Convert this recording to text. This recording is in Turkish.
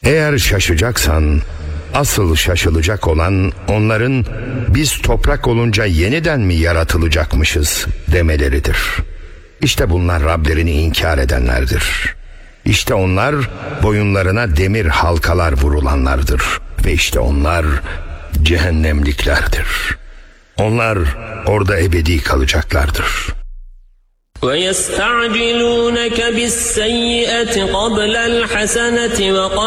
Eğer şaşacaksan, asıl şaşılacak olan onların biz toprak olunca yeniden mi yaratılacakmışız demeleridir. İşte bunlar Rablerini inkar edenlerdir. İşte onlar boyunlarına demir halkalar vurulanlardır. Ve işte onlar cehennemliklerdir. Onlar orada ebedi kalacaklardır. وَيَسْتَعْجِلُونَكَ بِالسَّيِّئَةِ قَبْلَ الْحَسَنَةِ